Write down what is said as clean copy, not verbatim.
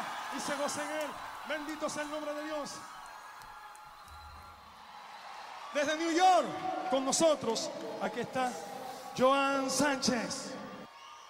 y se goza en Él. Bendito sea el nombre de Dios. Desde New York, con nosotros, aquí está Joan Sánchez.